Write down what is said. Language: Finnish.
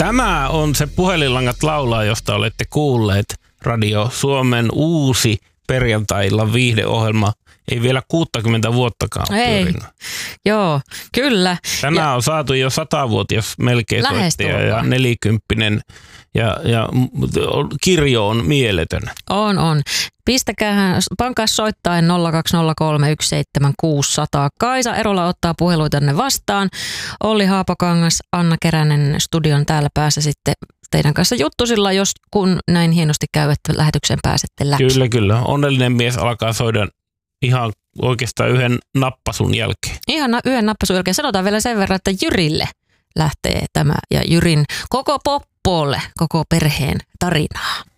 Tämä on se Puhelinlangat laulaa, josta olette kuulleet. Radio Suomen uusi perjantai-illan viihdeohjelma. Ei vielä 60 vuottakaan pyörinyt. Joo, kyllä. Tänään on saatu jo 100-vuotias melkein soittaja ja 40 ja kirjo on mieletön. On. Pankaa soittain 020317600. Kaisa Erola ottaa puheluitanne vastaan. Olli Haapakangas, Anna Keränen studion täällä päässä sitten teidän kanssa juttusilla, kun näin hienosti käy, että lähetykseen pääsette läpi. Kyllä. Onnellinen mies alkaa soida ihan oikeastaan yhden nappasun jälkeen. Ihan yhden nappasun jälkeen. Sanotaan vielä sen verran, että Jyrille lähtee tämä ja Jyrin koko Poppolle, koko perheen tarinaa.